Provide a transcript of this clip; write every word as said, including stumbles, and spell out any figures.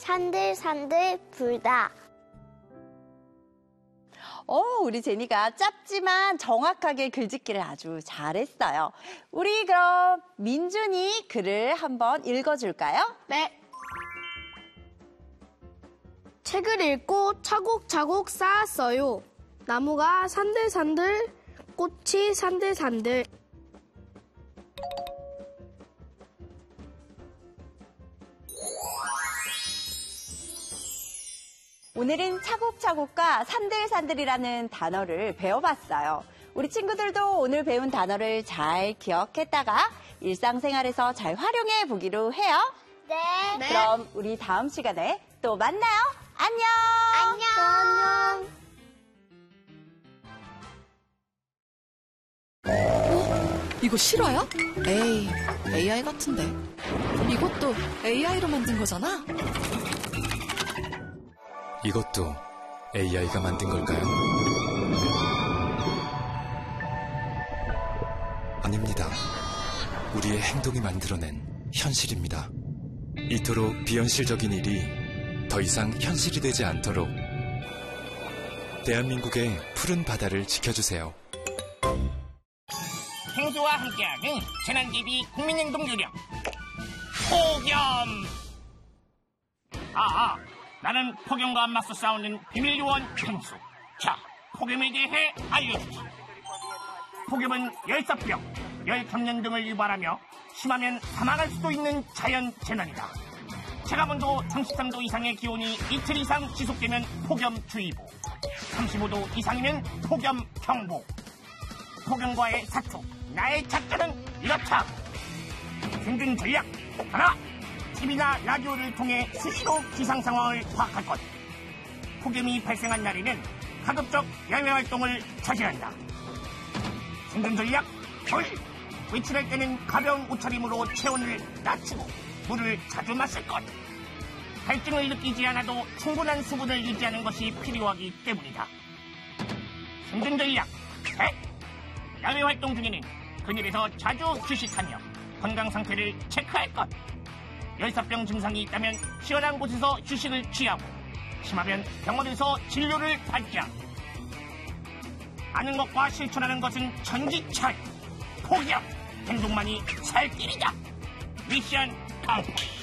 산들산들 불다. 어, 우리 제니가 짧지만 정확하게 글짓기를 아주 잘했어요. 우리 그럼 민준이 글을 한번 읽어줄까요? 네. 책을 읽고 차곡차곡 쌓았어요. 나무가 산들산들, 꽃이 산들산들. 오늘은 차곡차곡과 산들산들이라는 단어를 배워봤어요. 우리 친구들도 오늘 배운 단어를 잘 기억했다가 일상생활에서 잘 활용해 보기로 해요. 네. 네. 그럼 우리 다음 시간에 또 만나요. 안녕. 안녕. 이거 실화야? 에이, 에이아이 같은데. 이것도 에이아이로 만든 거잖아? 이것도 에이아이가 만든 걸까요? 아닙니다. 우리의 행동이 만들어낸 현실입니다. 이토록 비현실적인 일이 더 이상 현실이 되지 않도록 대한민국의 푸른 바다를 지켜주세요. 행주와 함께하는 재난대비 국민행동 요령 폭염. 아아, 나는 폭염과 맞서 싸우는 비밀 요원 행수. 자, 폭염에 대해 알려주지. 폭염은 열사병, 열감염 등을 유발하며 심하면 사망할 수도 있는 자연 재난이다. 체감온도 삼십삼 도 이상의 기온이 이틀 이상 지속되면 폭염주의보, 삼십오 도 이상이면 폭염경보. 폭염과의 사투, 나의 작전은 이렇다. 생존 전략 하나, 티비나 라디오를 통해 수시로 기상 상황을 파악할 것. 폭염이 발생한 날에는 가급적 야외 활동을 자제한다. 생존 전략 둘, 외출할 때는 가벼운 옷차림으로 체온을 낮추고 물을 자주 마실 것. 갈증을 느끼지 않아도 충분한 수분을 유지하는 것이 필요하기 때문이다. 생존 전략 셋, 야외 활동 중에는 그늘에서 자주 휴식하며 건강 상태를 체크할 것. 열사병 증상이 있다면 시원한 곳에서 휴식을 취하고 심하면 병원에서 진료를 받자. 아는 것과 실천하는 것은 천지차이. 폭염, 행동만이 살 길이다. 미션 컴플릿.